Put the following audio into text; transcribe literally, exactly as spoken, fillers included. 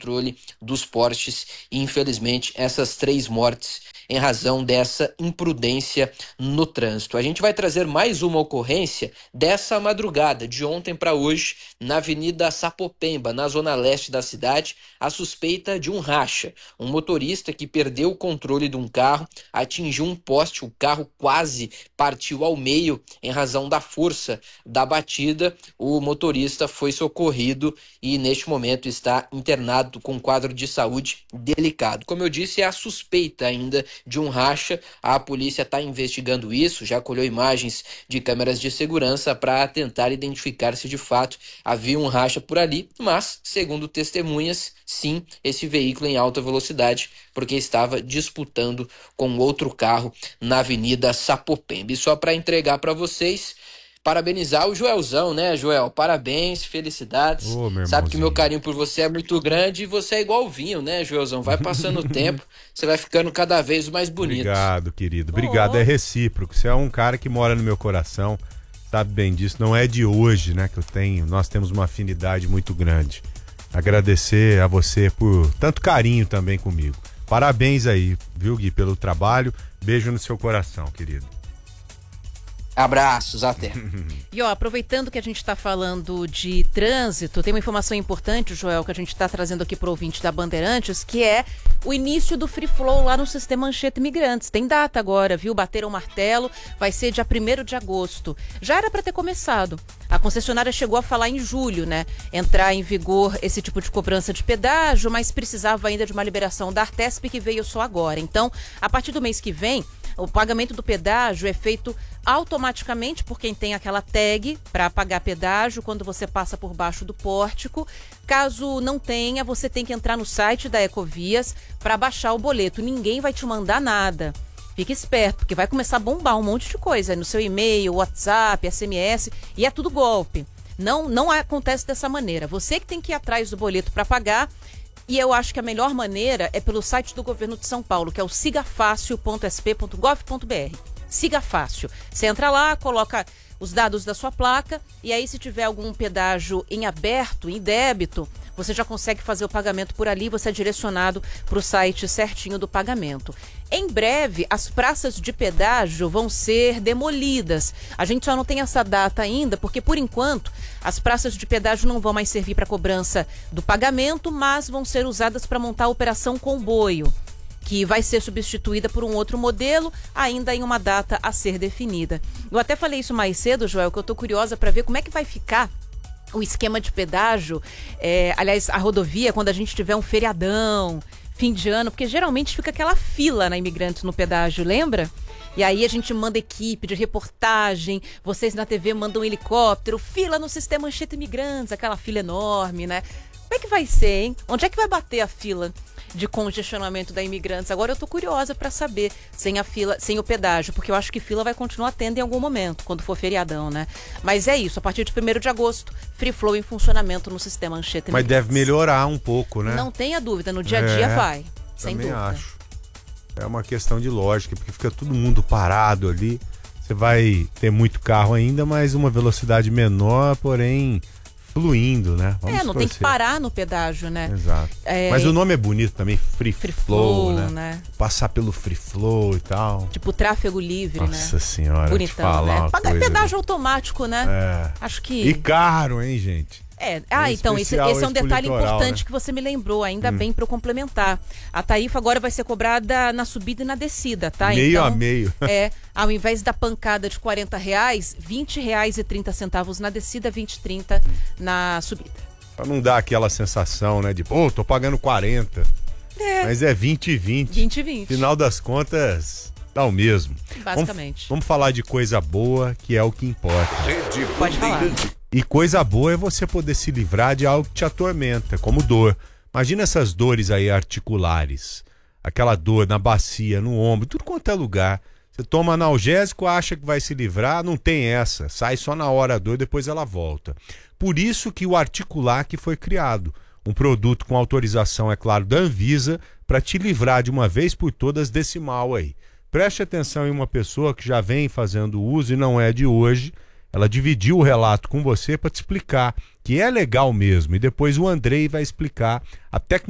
controle dos portes e, infelizmente, essas três mortes em razão dessa imprudência no trânsito. A gente vai trazer mais uma ocorrência dessa madrugada, de ontem para hoje, na Avenida Sapopemba, na zona leste da cidade, a suspeita de um racha. Um motorista que perdeu o controle de um carro, atingiu um poste, o carro quase partiu ao meio em razão da força da batida. O motorista foi socorrido e neste momento está internado com um quadro de saúde delicado. Como eu disse, é a suspeita ainda de um racha. A polícia está investigando isso, já colheu imagens de câmeras de segurança para tentar identificar se de fato havia um racha por ali, mas, segundo testemunhas, sim, esse veículo em alta velocidade, porque estava disputando com outro carro na Avenida Sapopemba. E só para entregar para vocês, parabenizar o Joelzão, né, Joel? Parabéns, felicidades. Ô, meu Sabe que irmãozinho, meu carinho por você é muito grande e você é igual o vinho, né, Joelzão? Vai passando o tempo, você vai ficando cada vez mais bonito. Obrigado, querido. Obrigado, é recíproco. Você é um cara que mora no meu coração, sabe bem disso. Não é de hoje, né, que eu tenho. Nós temos uma afinidade muito grande. Agradecer a você por tanto carinho também comigo. Parabéns aí, viu, Gui, pelo trabalho. Beijo no seu coração, querido. Abraços, até. E ó, aproveitando que a gente está falando de trânsito, tem uma informação importante, Joel, que a gente está trazendo aqui para o ouvinte da Bandeirantes, que é o início do Free Flow lá no Sistema Anchieta Imigrantes. Tem data agora, viu? Bateram o martelo, vai ser dia primeiro de agosto. Já era para ter começado. A concessionária chegou a falar em julho, né? Entrar em vigor esse tipo de cobrança de pedágio, mas precisava ainda de uma liberação da Artesp, que veio só agora. Então, a partir do mês que vem, o pagamento do pedágio é feito automaticamente por quem tem aquela tag para pagar pedágio quando você passa por baixo do pórtico. Caso não tenha, você tem que entrar no site da Ecovias para baixar o boleto. Ninguém vai te mandar nada. Fique esperto, porque vai começar a bombar um monte de coisa no seu e-mail, WhatsApp, S M S, e é tudo golpe. Não, não acontece dessa maneira. Você que tem que ir atrás do boleto para pagar. E eu acho que a melhor maneira é pelo site do governo de São Paulo, que é o siga fácil ponto s p ponto gov ponto b r. Siga Fácil. Você entra lá, coloca os dados da sua placa e aí se tiver algum pedágio em aberto, em débito, você já consegue fazer o pagamento por ali, você é direcionado para o site certinho do pagamento. Em breve, as praças de pedágio vão ser demolidas. A gente só não tem essa data ainda, porque por enquanto as praças de pedágio não vão mais servir para cobrança do pagamento, mas vão ser usadas para montar a operação comboio, que vai ser substituída por um outro modelo, ainda em uma data a ser definida. Eu até falei isso mais cedo, Joel, que eu estou curiosa para ver como é que vai ficar o esquema de pedágio, é, aliás, a rodovia, quando a gente tiver um feriadão, fim de ano, porque geralmente fica aquela fila na Imigrantes no pedágio, lembra? E aí a gente manda equipe de reportagem, vocês na T V mandam um helicóptero, fila no Sistema Anchieta Imigrantes, aquela fila enorme, né? Como é que vai ser, hein? Onde é que vai bater a fila de congestionamento da Imigrantes? Agora eu tô curiosa para saber, sem a fila, sem o pedágio, porque eu acho que fila vai continuar tendo em algum momento, quando for feriadão, né? Mas é isso, a partir de primeiro de agosto, Free Flow em funcionamento no Sistema Anchieta Imigrantes. Mas deve melhorar um pouco, né? Não tenha dúvida, no dia a dia é, vai, sem também dúvida. acho. É uma questão de lógica, porque fica todo mundo parado ali. Você vai ter muito carro ainda, mas uma velocidade menor, porém fluindo, né? Vamos é, não torcer. tem que parar no pedágio, né? Exato. É, mas o nome é bonito também, Free, Free Flow, Flow, né? né? Passar pelo Free Flow e tal. Tipo tráfego livre, Nossa né? Nossa senhora, bonitão, te falar né? uma Pagar coisa, pedágio automático, né? É. Acho que... E caro, hein, gente? É, ah, Em então, esse, especial esse é um esse pro detalhe litoral, importante, né? que você me lembrou, ainda Hum. bem para eu complementar. A tarifa agora vai ser cobrada na subida e na descida, tá? Meio então, a meio. É, ao invés da pancada de quarenta reais, vinte reais e trinta centavos na descida, vinte e trinta na subida. Pra não dar aquela sensação, né, de, pô, tô pagando quarenta. É. Mas é vinte e vinte. vinte e vinte. Final das contas, dá o mesmo. Basicamente. Vamos, vamos falar de coisa boa, que é o que importa. Rede Pode falar. Bandeirante. E coisa boa é você poder se livrar de algo que te atormenta, como dor. Imagina essas dores aí articulares. Aquela dor na bacia, no ombro, tudo quanto é lugar. Você toma analgésico, acha que vai se livrar, não tem essa. Sai só na hora a dor, depois ela volta. Por isso que o Articulac foi criado. Um produto com autorização, é claro, da Anvisa, para te livrar de uma vez por todas desse mal aí. Preste atenção em uma pessoa que já vem fazendo uso e não é de hoje. Ela dividiu o relato com você para te explicar que é legal mesmo. E depois o Andrei vai explicar a tecnologia